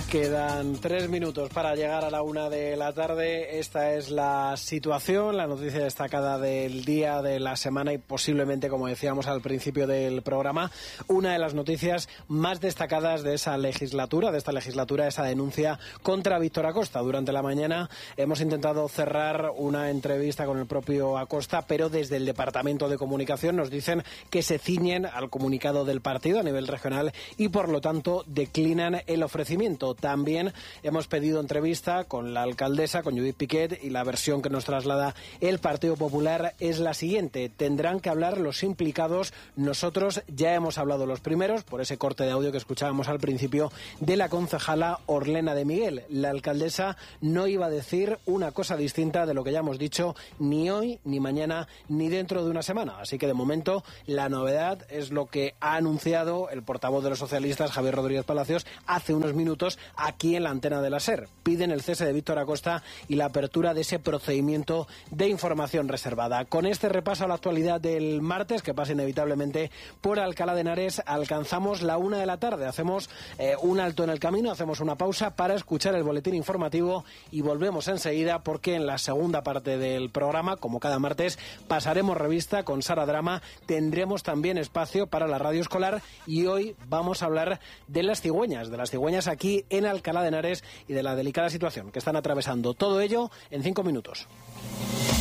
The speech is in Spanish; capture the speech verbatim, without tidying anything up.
Quedan tres minutos para llegar a la una de la tarde. Esta es la situación, la noticia destacada del día, de la semana y posiblemente, como decíamos al principio del programa, una de las noticias más destacadas de esa legislatura, de esta legislatura, esa denuncia contra Víctor Acosta. Durante la mañana hemos intentado cerrar una entrevista con el propio Acosta, pero desde el Departamento de Comunicación nos dicen que se ciñen al comunicado del partido a nivel regional y, por lo tanto, declinan el ofrecimiento. También hemos pedido entrevista con la alcaldesa, con Judith Piquet, y la versión que nos traslada el Partido Popular es la siguiente: tendrán que hablar los implicados. Nosotros ya hemos hablado los primeros, por ese corte de audio que escuchábamos al principio de la concejala Orlena de Miguel. La alcaldesa no iba a decir una cosa distinta de lo que ya hemos dicho ni hoy, ni mañana, ni dentro de una semana. Así que de momento la novedad es lo que ha anunciado el portavoz de los socialistas, Javier Rodríguez Palacios, hace unos minutos aquí en la antena de la SER. Piden el cese de Víctor Acosta y la apertura de ese procedimiento de información reservada. Con este repaso a la actualidad del martes, que pasa inevitablemente por Alcalá de Henares, alcanzamos la una de la tarde. Hacemos eh, un alto en el camino, hacemos una pausa para escuchar el boletín informativo y volvemos enseguida, porque en la segunda parte del programa, como cada martes, pasaremos revista con Sara Drama, tendremos también espacio para la radio escolar y hoy vamos a hablar de las cigüeñas, de las cigüeñas aquí en Alcalá de Henares y de la delicada situación que están atravesando. Todo ello en cinco minutos.